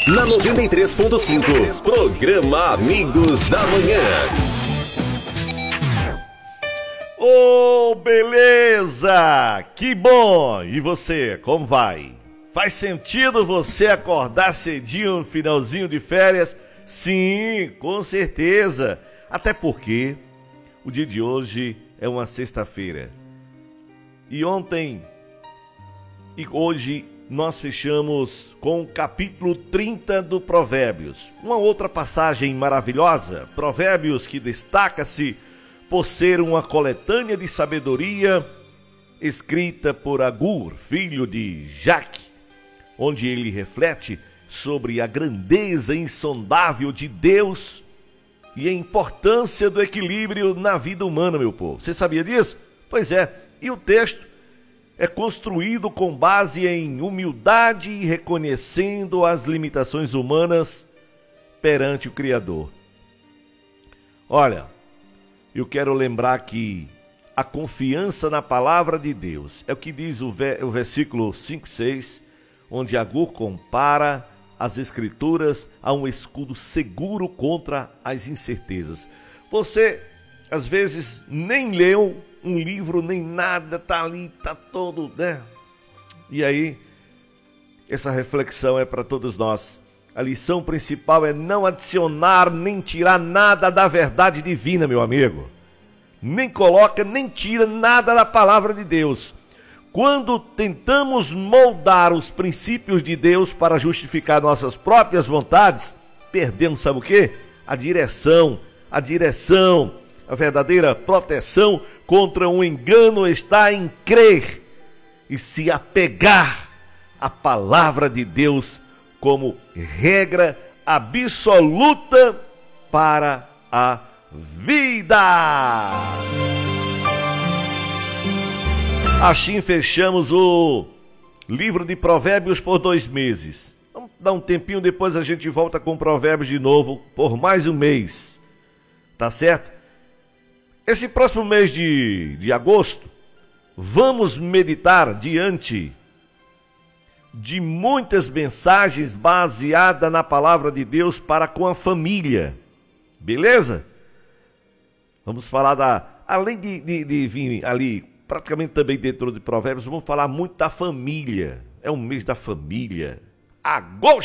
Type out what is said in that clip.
Na 93.5, programa Amigos da Manhã. Ô, beleza! Que bom! E você, como vai? Faz sentido você acordar cedinho no finalzinho de férias? Sim, com certeza. Até porque o dia de hoje é uma sexta-feira. E ontem e hoje nós fechamos com o capítulo 30 do Provérbios. Uma outra passagem maravilhosa, Provérbios, que destaca-se por ser uma coletânea de sabedoria escrita por Agur, filho de Jaque, onde ele reflete sobre a grandeza insondável de Deus e a importância do equilíbrio na vida humana, meu povo. Você sabia disso? Pois é, e o texto é construído com base em humildade e reconhecendo as limitações humanas perante o Criador. Olha, eu quero lembrar que a confiança na palavra de Deus é o que diz o versículo 5, 6, onde Agur compara as Escrituras a um escudo seguro contra as incertezas. Você, às vezes, nem leu um livro, nem nada, tá ali, tá todo, né? E aí, essa reflexão é para todos nós. A lição principal é não adicionar nem tirar nada da verdade divina, meu amigo. Nem coloca, nem tira nada da palavra de Deus. Quando tentamos moldar os princípios de Deus para justificar nossas próprias vontades, perdemos, sabe o quê? A direção, a verdadeira proteção contra um engano está em crer e se apegar à palavra de Deus como regra absoluta para a vida. Assim fechamos o livro de Provérbios por 2 meses. Vamos dar um tempinho, depois a gente volta com Provérbios de novo por mais um mês. Tá certo? Esse próximo mês de agosto, vamos meditar diante de muitas mensagens baseadas na palavra de Deus para com a família. Beleza? Vamos falar além de vir ali, praticamente também dentro de Provérbios, vamos falar muito da família. É um mês da família. Agosto!